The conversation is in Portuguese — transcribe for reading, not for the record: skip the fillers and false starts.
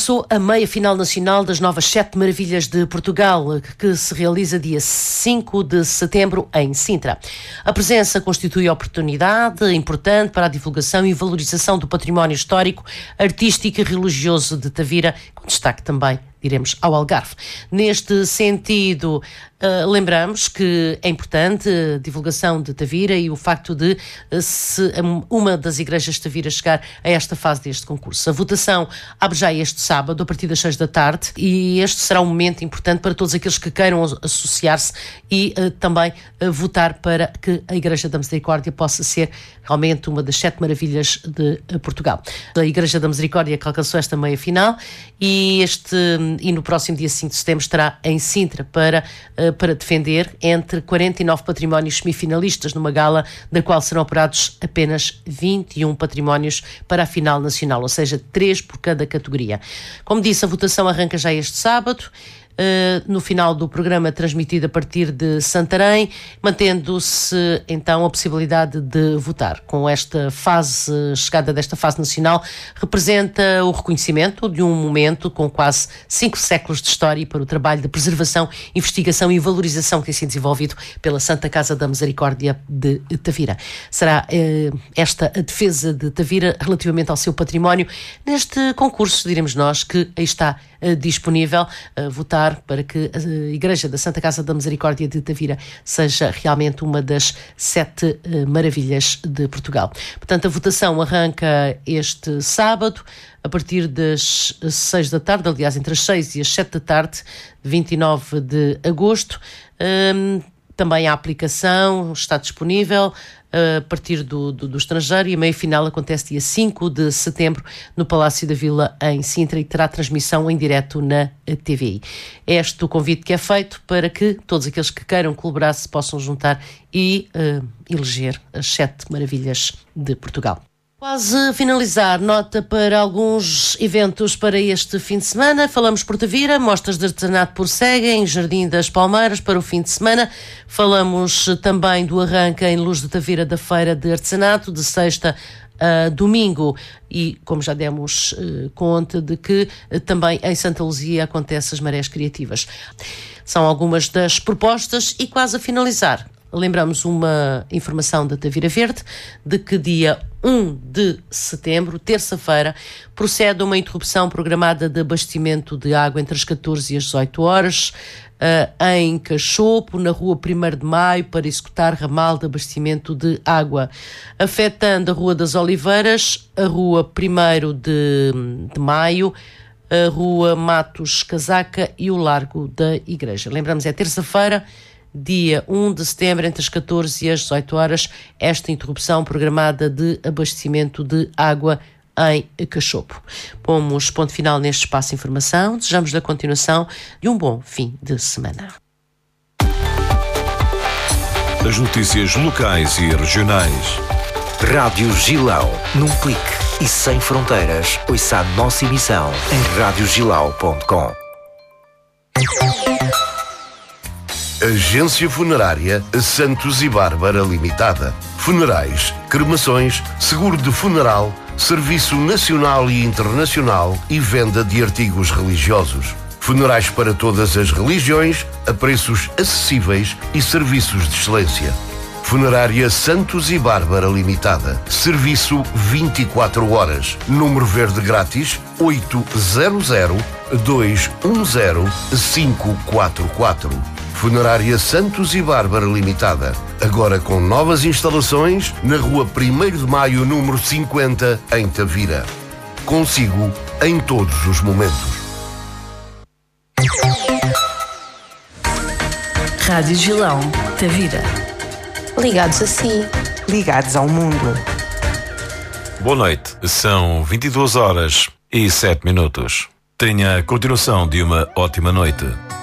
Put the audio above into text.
começou a meia-final nacional das novas 7 Maravilhas de Portugal, que se realiza dia 5 de setembro em Sintra. A presença constitui oportunidade importante para a divulgação e valorização do património histórico, artístico e religioso de Tavira, com destaque também, diremos, ao Algarve. Neste sentido, lembramos que é importante a divulgação de Tavira e o facto de se uma das igrejas de Tavira chegar a esta fase deste concurso. A votação abre já este sábado, a partir das 6 da tarde, e este será um momento importante para todos aqueles que queiram associar-se e também votar para que a Igreja da Misericórdia possa ser realmente uma das 7 maravilhas de Portugal. A Igreja da Misericórdia que alcançou esta meia-final e no próximo dia 5 de setembro estará em Sintra para defender entre 49 patrimónios semifinalistas numa gala da qual serão operados apenas 21 patrimónios para a final nacional, ou seja, 3 por cada categoria. Como disse, a votação arranca já este sábado, no final do programa transmitido a partir de Santarém, mantendo-se então a possibilidade de votar. Com esta chegada desta fase nacional, representa o reconhecimento de um momento com quase 5 séculos de história para o trabalho de preservação, investigação e valorização que tem sido desenvolvido pela Santa Casa da Misericórdia de Tavira. Será esta a defesa de Tavira relativamente ao seu património neste concurso, diremos nós, que aí está disponível a votar para que a Igreja da Santa Casa da Misericórdia de Tavira seja realmente uma das 7 maravilhas de Portugal. Portanto, a votação arranca este sábado, a partir das 6 da tarde, aliás, entre as 6 e as 7 da tarde, 29 de agosto. Também a aplicação está disponível a partir do estrangeiro e a meia-final acontece dia 5 de setembro no Palácio da Vila em Sintra e terá transmissão em direto na TVI. É este o convite que é feito para que todos aqueles que queiram colaborar se possam juntar e eleger as 7 maravilhas de Portugal. Quase a finalizar, nota para alguns eventos para este fim de semana. Falamos por Tavira, mostras de artesanato prosseguem, Jardim das Palmeiras para o fim de semana. Falamos também do arranque em Luz de Tavira da Feira de Artesanato, de sexta a domingo. E, como já demos conta de que também em Santa Luzia acontecem as marés criativas. São algumas das propostas e quase a finalizar. Lembramos uma informação da Tavira Verde de que dia 1 de setembro, terça-feira, procede uma interrupção programada de abastecimento de água entre as 14 e as 18 horas em Cachopo, na rua 1º de Maio, para executar ramal de abastecimento de água, afetando a Rua das Oliveiras, a rua 1º de Maio, a rua Matos Casaca e o Largo da Igreja. Lembramos, é terça-feira, dia 1 de setembro, entre as 14 e as 18 horas, esta interrupção programada de abastecimento de água em Cachopo. Pomos ponto final neste espaço de informação. Desejamos a continuação de um bom fim de semana. As notícias locais e regionais. Rádio Gilão, num clique e sem fronteiras. Ouça a nossa emissão em radiogilão.com. Agência Funerária Santos e Bárbara Limitada. Funerais, cremações, seguro de funeral, serviço nacional e internacional e venda de artigos religiosos. Funerais para todas as religiões, a preços acessíveis e serviços de excelência. Funerária Santos e Bárbara Limitada. Serviço 24 horas. Número verde grátis 800-210-544. Funerária Santos e Bárbara Limitada. Agora com novas instalações na rua 1º de Maio, número 50, em Tavira. Consigo em todos os momentos. Rádio Gilão, Tavira. Ligados a si. Ligados ao mundo. Boa noite. São 22 horas e 7 minutos. Tenha a continuação de uma ótima noite.